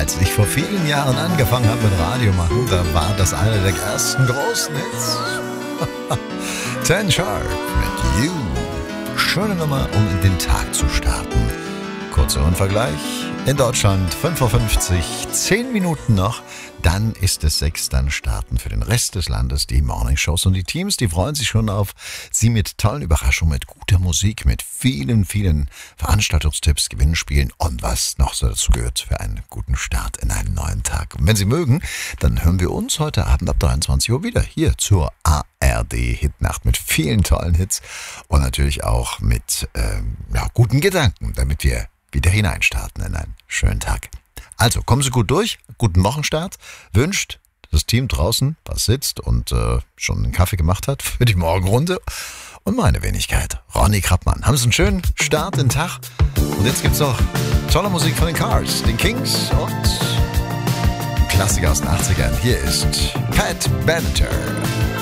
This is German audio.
Als ich vor vielen Jahren angefangen habe mit Radio machen, da war das einer der ersten großen Hits. Ten Sharp mit You. Schöne Nummer, um in den Tag zu starten. Kurzer Rundvergleich. In Deutschland 5:50 Uhr, 10 Minuten noch. Dann ist es 6, dann starten für den Rest des Landes die Morningshows. Und die Teams, die freuen sich schon auf Sie mit tollen Überraschungen, mit guter Musik, mit vielen, vielen Veranstaltungstipps, Gewinnspielen und was noch so dazu gehört für einen guten Start in einen neuen Tag. Und wenn Sie mögen, dann hören wir uns heute Abend ab 23 Uhr wieder hier zur ARD Hitnacht mit vielen tollen Hits und natürlich auch mit guten Gedanken, damit wir wieder hineinstarten in einen schönen Tag. Also, kommen Sie gut durch, guten Wochenstart, wünscht das Team draußen, was sitzt und schon einen Kaffee gemacht hat für die Morgenrunde und meine Wenigkeit, Ronny Krappmann. Haben Sie einen schönen Start in den Tag und jetzt gibt's noch tolle Musik von den Cars, den Kings und ein Klassiker aus den 80ern. Hier ist Pat Benatar.